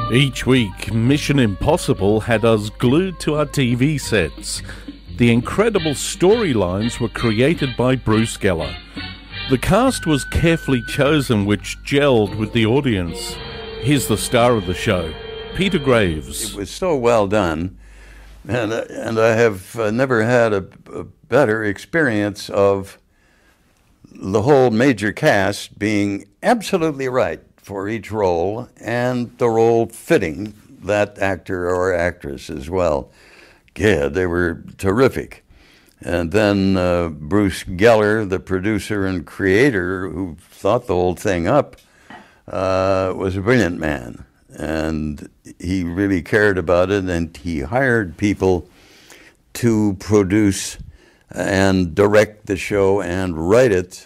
Each week, Mission Impossible had us glued to our TV sets. The incredible storylines were created by Bruce Geller. The cast was carefully chosen, which gelled with the audience. Here's the star of the show, Peter Graves. It was so well done, and I have never had a better experience of the whole major cast being absolutely right for each role, and the role fitting that actor or actress as well. Yeah, they were terrific. And then Bruce Geller, the producer and creator who thought the whole thing up, was a brilliant man. And he really cared about it, and he hired people to produce and direct the show and write it,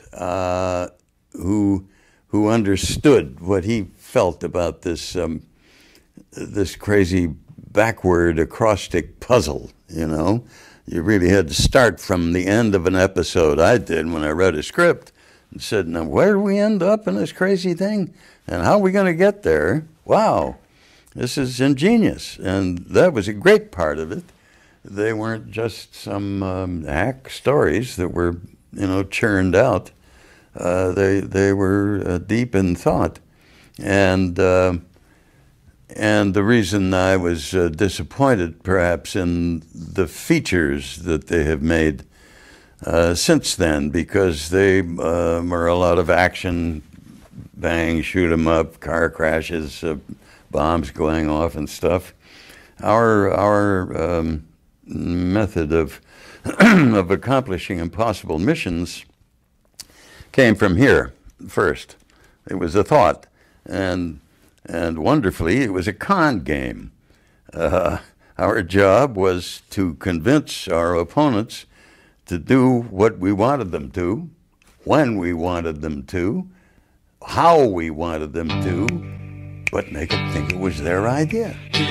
who understood what he felt about this this crazy backward acrostic puzzle. You know, you really had to start from the end of an episode. I did when I read a script and said, "Now where do we end up in this crazy thing, and how are we going to get there? Wow, this is ingenious." And that was a great part of it. They weren't just some hack stories that were, you know, churned out. They were deep in thought, and the reason I was disappointed, perhaps, in the features that they have made since then, because they are a lot of action, bang, shoot 'em up, car crashes, bombs going off and stuff. Our method of of accomplishing impossible missions came from here first. It was a thought, and wonderfully, it was a con game. Our job was to convince our opponents to do what we wanted them to, when we wanted them to, how we wanted them to, but make them think it was their idea.